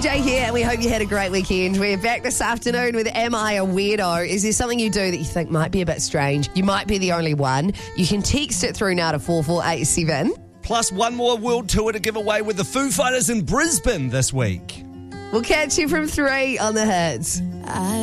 CJ here, and we hope you had a great weekend. We're back this afternoon with Am I a Weirdo? Is there something you do that you think might be a bit strange? You might be the only one. You can text it through now to 4487. Plus one more world tour to give away with the Foo Fighters in Brisbane this week. We'll catch you from 3 on the Hits.